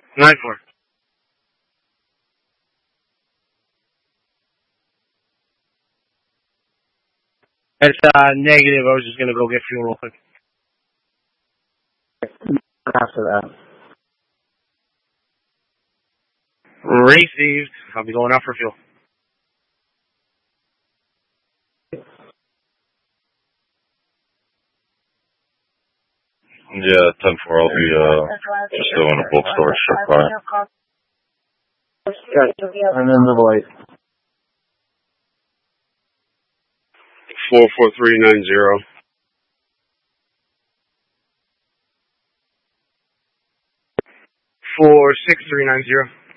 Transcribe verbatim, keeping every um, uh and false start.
nine four. It's uh, negative. I was just going to go get fuel real quick. After that. Received. I'll be going out for fuel. Yeah, ten four. I'll be uh, just doing a bulk storage truck by. And then the light. Four four three nine zero. Four six three nine zero.